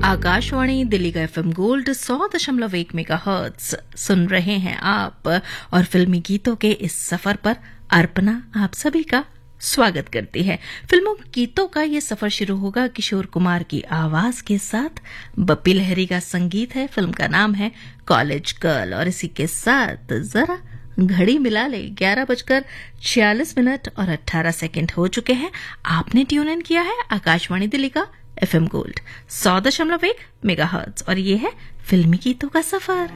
आकाशवाणी दिल्ली का FM gold 100.1 megahertz सुन रहे हैं आप और फिल्मी गीतों के इस सफर पर अर्पणा आप सभी का स्वागत करती है। फिल्मों गीतों का ये सफर शुरू होगा किशोर कुमार की आवाज के साथ। बप्पी लहरी का संगीत है। फिल्म का नाम है कॉलेज गर्ल और इसी के साथ जरा घड़ी मिला ले 11:46 और 18 सेकंड हो चुके हैं। आपने ट्यून इन किया है आकाशवाणी दिल्ली का एफएम गोल्ड 100.1 मेगाहर्ट्ज और ये है फिल्मी गीतों का सफर।